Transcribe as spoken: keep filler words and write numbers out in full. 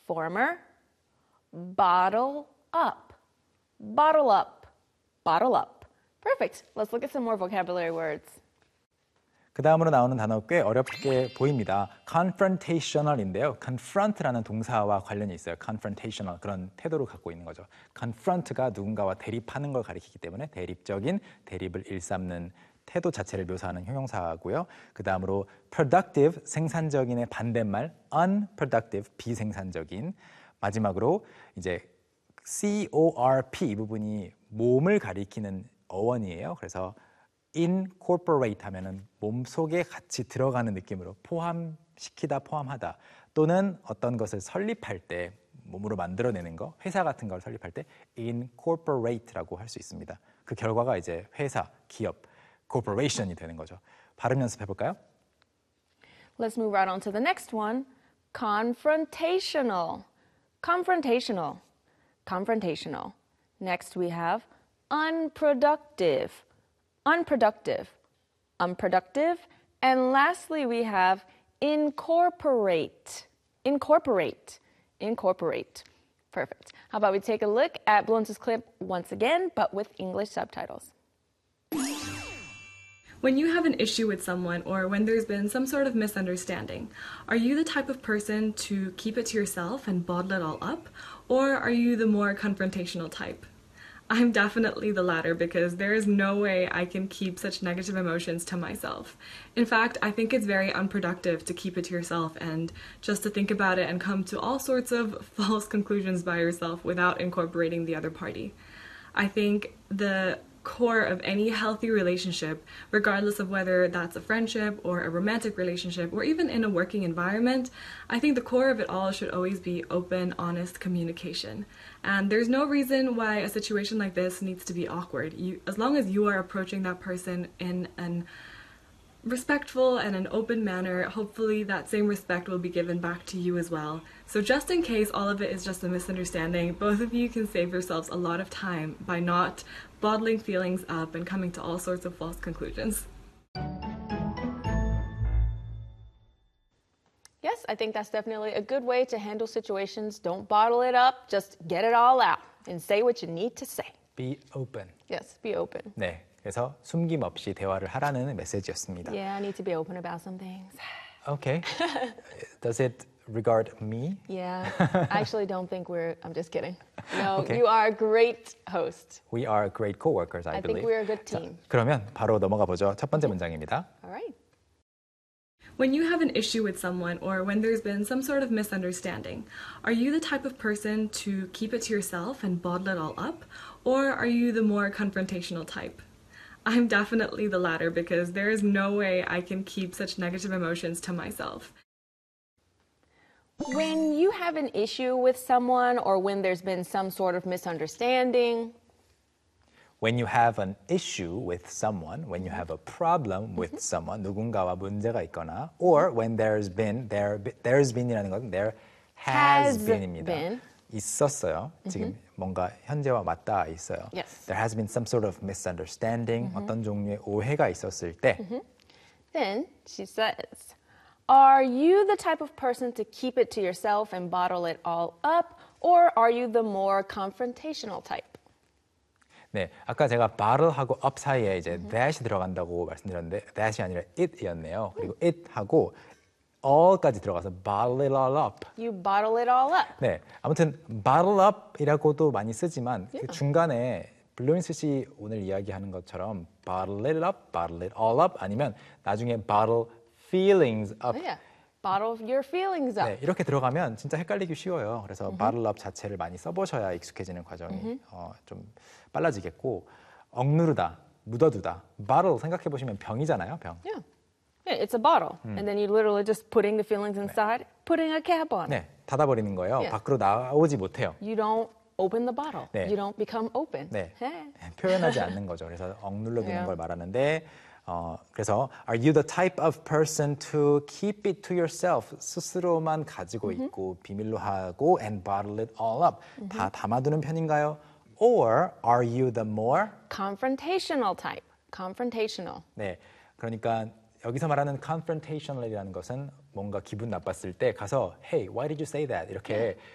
former, bottle up, bottle up, bottle up. Perfect. Let's look at some more vocabulary words. 그 다음으로 나오는 단어 꽤 어렵게 보입니다. confrontational인데요. confront라는 동사와 관련이 있어요. confrontational, 그런 태도를 갖고 있는 거죠. confront가 누군가와 대립하는 걸 가리키기 때문에 대립적인, 대립을 일삼는 태도 자체를 묘사하는 형용사고요. 그 다음으로 productive, 생산적인의 반대말, unproductive, 비생산적인. 마지막으로 이제 corp 이 부분이 몸을 가리키는 어원이에요. 그래서 incorporate 하면은 몸속에 같이 들어가는 느낌으로 포함시키다, 포함하다. 또는 어떤 것을 설립할 때 몸으로 만들어내는 거, 회사 같은 걸 설립할 때 incorporate라고 할 수 있습니다. 그 결과가 이제 회사, 기업, corporation이 되는 거죠. 발음 연습해 볼까요? Let's move right on to the next one. Confrontational. Confrontational. Confrontational. Next we have unproductive. Unproductive. Unproductive. And lastly we have incorporate. Incorporate. Incorporate. Perfect. How about we take a look at Blunt's clip once again, but with English subtitles. When you have an issue with someone or when there's been some sort of misunderstanding, are you the type of person to keep it to yourself and bottle it all up? Or are you the more confrontational type? I'm definitely the latter because there is no way I can keep such negative emotions to myself. In fact, I think it's very unproductive to keep it to yourself and just to think about it and come to all sorts of false conclusions by yourself without incorporating the other party. I think the core of any healthy relationship, regardless of whether that's a friendship or a romantic relationship or even in a working environment, I think the core of it all should always be open, honest communication. And there's no reason why a situation like this needs to be awkward. You, as long as you are approaching that person in an respectful and an open manner, hopefully that same respect will be given back to you as well. So just in case all of it is just a misunderstanding, both of you can save yourselves a lot of time by not bottling feelings up and coming to all sorts of false conclusions. Yes, I think that's definitely a good way to handle situations. Don't bottle it up, just get it all out and say what you need to say. Be open. Yes, be open. 네, 그래서 숨김없이 대화를 하라는 메시지였습니다. Yeah, I need to be open about some things. Okay. Does it regard me? Yeah, I actually don't think we're, I'm just kidding. No, Okay. you are a great host. We are great coworkers, I, I believe. think we're a good team. 자, 그러면 바로 넘어가 보죠. 첫 번째 문장입니다. All right. When you have an issue with someone or when there's been some sort of misunderstanding, are you the type of person to keep it to yourself and bottle it all up? Or are you the more confrontational type? I'm definitely the latter because there is no way I can keep such negative emotions to myself. When you have an issue with someone or when there's been some sort of misunderstanding, When you have an issue with someone, when you have a problem with someone, 누군가와 문제가 있거나, or when there's been, there, there's been이라는 건 there has, Has been입니다. been. 있었어요. 지금 뭔가 현재와 맞닿아 있어요. Yes. There has been some sort of misunderstanding, 어떤 종류의 오해가 있었을 때, then she says, are you the type of person to keep it to yourself and bottle it all up, or are you the more confrontational type? 네, 아까 제가 bottle하고 up 사이에 이제 that이 들어간다고 말씀드렸는데 that이 아니라 it이었네요. 그리고 it하고 all까지 들어가서 bottle it all up. You bottle it all up. 네, 아무튼 bottle up이라고도 많이 쓰지만 그 중간에 블루인스 씨 오늘 이야기하는 것처럼 bottle it up, bottle it all up 아니면 나중에 bottle feelings up. Oh, yeah. Bottle your feelings up. 네, 이렇게 들어가면 진짜 헷갈리기 쉬워요. 그래서 bottle up 자체를 많이 써보셔야 익숙해지는 과정이 어, 좀 빨라지겠고 억누르다, 묻어두다. bottle 생각해 보시면 병이잖아요, 병. Yeah. Yeah, it's a bottle. And then you literally just putting the feelings inside, putting a cap on it. 네, 닫아버리는 거예요. Yeah. 밖으로 나오지 못해요. You don't open the bottle. 네. You don't become open. 네, Hey. 표현하지 않는 거죠. 그래서 억눌러두는 Yeah. 걸 말하는데 어, 그래서 Are you the type of person to keep it to yourself? 스스로만 가지고 있고 비밀로 하고 and bottle it all up. 다 담아두는 편인가요? Or are you the more? Confrontational type. Confrontational. 네, 그러니까 여기서 말하는 confrontational이라는 것은 뭔가 기분 나빴을 때 가서 Hey, why did you say that? 이렇게